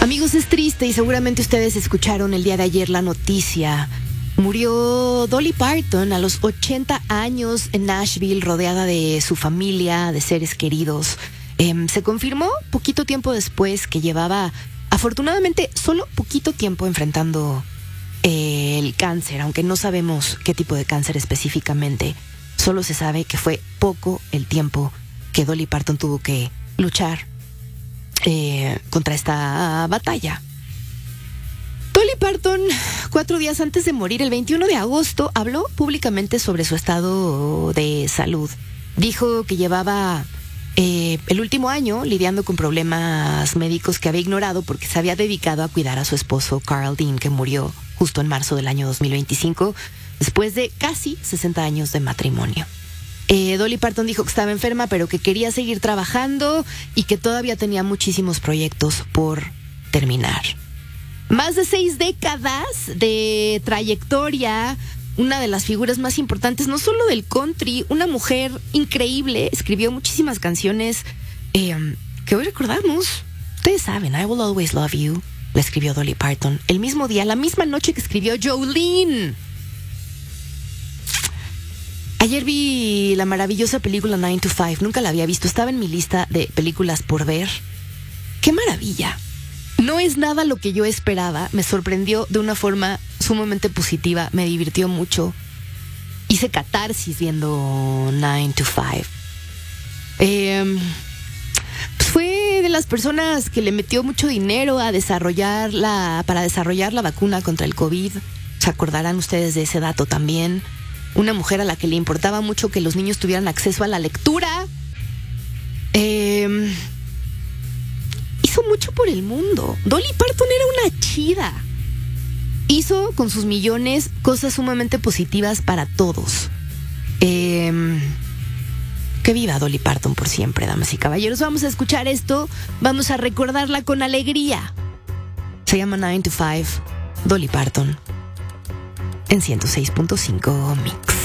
Amigos, es triste y seguramente ustedes escucharon el día de ayer la noticia. Murió Dolly Parton a los 80 años en Nashville, rodeada de su familia, de seres queridos. Se confirmó poquito tiempo después que llevaba, afortunadamente, solo poquito tiempo enfrentando el cáncer, aunque no sabemos qué tipo de cáncer específicamente. Solo se sabe que fue poco el tiempo que Dolly Parton tuvo que luchar contra esta batalla. Dolly Parton, 4 días antes de morir, el 21 de agosto, habló públicamente sobre su estado de salud. Dijo que llevaba el último año lidiando con problemas médicos que había ignorado porque se había dedicado a cuidar a su esposo Carl Dean, que murió justo en marzo del año 2025, después de casi 60 años de matrimonio. Dolly Parton dijo que estaba enferma, pero que quería seguir trabajando y que todavía tenía muchísimos proyectos por terminar. Más de 6 décadas de trayectoria, una de las figuras más importantes, no solo del country, una mujer increíble, escribió muchísimas canciones que hoy recordamos. Ustedes saben, I Will Always Love You, la escribió Dolly Parton el mismo día, la misma noche que escribió Jolene. Ayer vi la maravillosa película 9 to 5, nunca la había visto, estaba en mi lista de películas por ver. ¡Qué maravilla! No es nada lo que yo esperaba, me sorprendió de una forma sumamente positiva, me divirtió mucho. Hice catarsis viendo 9 to 5. Pues fue de las personas que le metió mucho dinero para desarrollar la vacuna contra el COVID. Se acordarán ustedes de ese dato también. Una mujer a la que le importaba mucho que los niños tuvieran acceso a la lectura. Hizo mucho por el mundo. Dolly Parton era una chida. Hizo con sus millones cosas sumamente positivas para todos. Que viva Dolly Parton por siempre, damas y caballeros. Vamos a escuchar esto. Vamos a recordarla con alegría. Se llama 9 to 5, Dolly Parton, en 106.5 Mix.